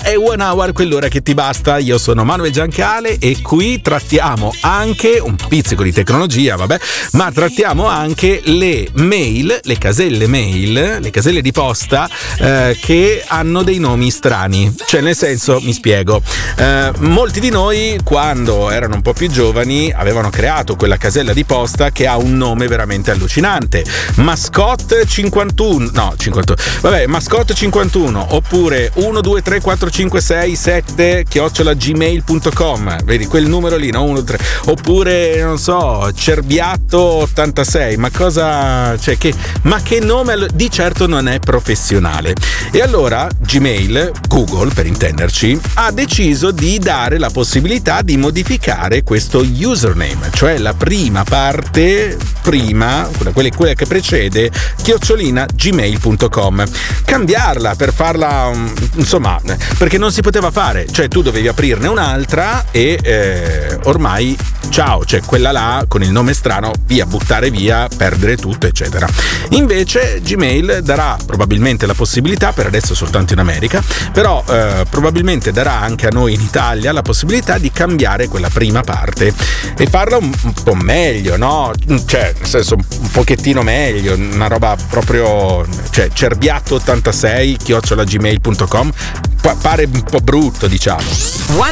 è One Hour, quell'ora che ti basta. Io sono Manuel Giancale e qui trattiamo anche un pizzico di tecnologia, vabbè, ma trattiamo anche le mail, le caselle mail, le caselle di posta che hanno dei nomi strani. Cioè, nel senso, mi spiego, molti di noi quando erano un po' più giovani avevano creato quella casella di posta che ha un nome veramente allucinante: Mascotte 51, no 51, vabbè, Mascotte 51, oppure 1 2 3 4 5 6 7 @gmail.com, vedi quel numero lì, no? 1 3, oppure non so, Cerbiatto 86, ma cosa, cioè, ma che nome, di certo non è professionale. E allora Gmail, Google per intenderci, ha deciso di dare la possibilità di modificare questo username, cioè la prima parte, quella che precede @gmail.com, cambiarla per farla, insomma, perché non si poteva fare, cioè tu dovevi aprirne un'altra e ormai ciao, cioè quella là con il nome strano, via, buttare via, perdere tutto, eccetera. Invece Gmail darà probabilmente la possibilità, per adesso soltanto in America, però probabilmente darà anche a noi in Italia la possibilità di cambiare quella prima parte e farla un po' meglio, no? Cioè, nel senso, un pochettino meglio, una roba proprio, cioè Cerbiatto 86 @gmail.com pare un po' brutto, diciamo.